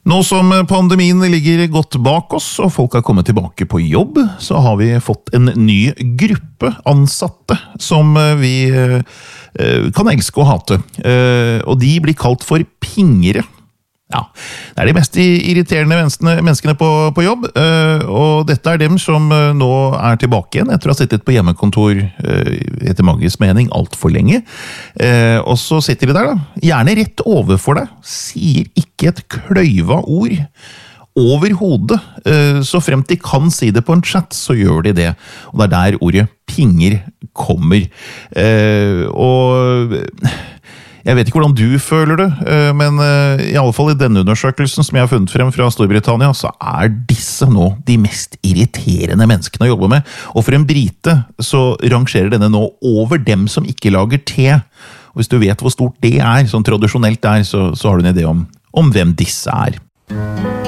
Nå som pandemien ligger godt bak oss, og folk har kommet tilbake på jobb, så har vi fått en ny gruppe ansatte som vi kan elske og hate. Og de blir kalt for pingere. Ja, det er de mest irriterende menneskene på jobb, og dette er dem som nå er tilbake igjen etter å ha sittet på hjemmekontor etter manges mening alt for lenge. Og så sitter de der da, gjerne rett overfor deg, sier ikke et kløyva ord over hodet, så fremt de kan si det på en chat, så gjør de det. Og det er der ordet pinger kommer. Og jeg vet ikke hvordan du føler det, men i alle fall i denne undersøkelsen som jeg har funnet frem fra Storbritannia, så er disse nå de mest irriterende menneskene å jobbe med. Og for en brite så rangerer denne nå over dem som ikke lager te. Og hvis du vet hvor stort det er, sånn tradisjonelt er, så har du en idé om hvem disse er.